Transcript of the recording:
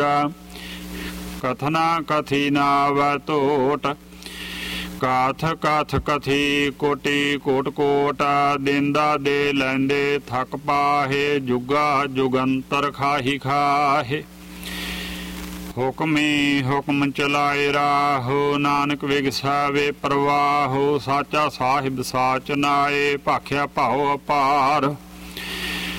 ਕਥਨਾ ਕਥੀ ਨਾਵ ਟੋਟ। ਕਾਥ ਕਾਥ ਕਥੀ ਕੋਟੀ ਕੋਟ ਕੋਟ। ਦਿੰਦਾ ਦੇ ਲੈਂਦੇ ਥਕ ਪਾਹੇ। ਜੁਗਾ ਜੁਗੰਤਰ ਖਾਹੀ ਖਾਹੇ। ਹੁਕਮੀ ਹੁਕਮ ਚਲਾਏ ਰਾਹੋ। ਨਾਨਕ ਵਿਗਸਾਵੇ ਪ੍ਰਵਾਹੋ। ਸਾਚਾ ਸਾਹਿਬ ਸਾਚ ਨਾਏ। ਭਾਖਿਆ ਭਾਉ ਅਪਾਰ।